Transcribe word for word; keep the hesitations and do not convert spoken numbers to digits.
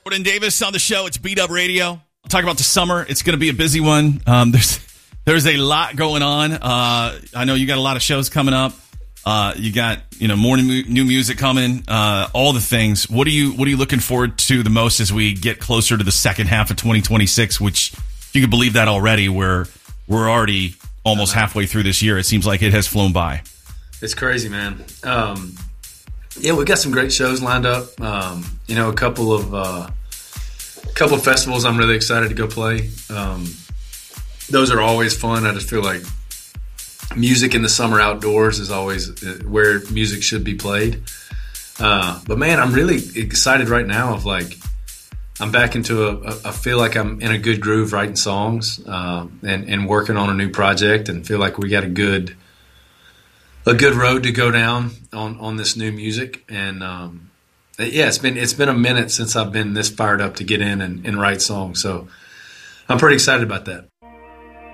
Jordan Davis on the show. It's Beat Up Radio. Talk about the summer. It's going to be a busy one. Um, there's there's a lot going on. Uh, I know you got a lot of shows coming up. Uh, you got you know more new, new music coming. Uh, all the things. What are you What are you looking forward to the most as we get closer to the second half of twenty twenty-six? Which, if you can believe that already, we're we're already almost halfway through this year. It seems like it has flown by. It's crazy, man. Um, yeah, we got some great shows lined up. Um, you know, a couple of. Uh, couple of festivals I'm really excited to go play. Um, those are always fun. I just feel like music in the summer outdoors is always where music should be played. Uh, but man, I'm really excited right now of like, I'm back into a, a I feel like I'm in a good groove writing songs, uh, and, and working on a new project, and feel like we got a good, a good road to go down on, on this new music. And, um, yeah, it's been it's been a minute since I've been this fired up to get in and, and write songs. So I'm pretty excited about that.